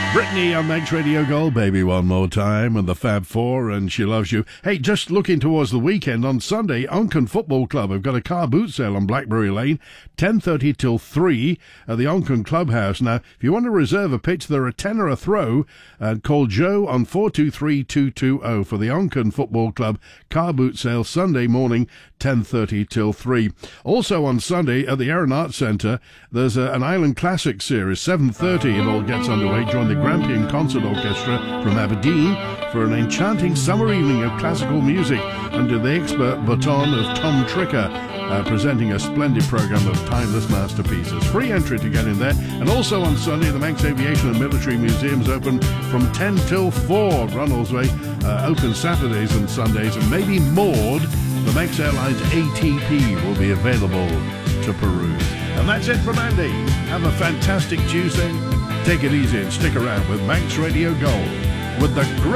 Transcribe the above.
Brittany on Manx Radio Gold, baby, one more time, and the Fab Four, and She Loves You. Hey, just looking towards the weekend, on Sunday, Onchan Football Club have got a car boot sale on Blackberry Lane, 10:30 till 3 at the Onchan Clubhouse. Now, if you want to reserve a pitch, they're a tenner a throw, and call Joe on 423-220 for the Onchan Football Club car boot sale Sunday morning, 10:30 till 3. Also on Sunday at the Erin Arts Centre, there's an Island Classics series, 7:30 it all gets underway. Join the Grampian Concert Orchestra from Aberdeen for an enchanting summer evening of classical music under the expert baton of Tom Tricker, presenting a splendid programme of timeless masterpieces. Free entry to get in there. And also on Sunday, the Manx Aviation and Military Museum's open from 10 till 4. Runnels Way, open Saturdays and Sundays. And maybe Maud, the Manx Airlines ATP, will be available to peruse. And that's it from Andy. Have a fantastic Tuesday. Take it easy and stick around with Manx Radio Gold with the great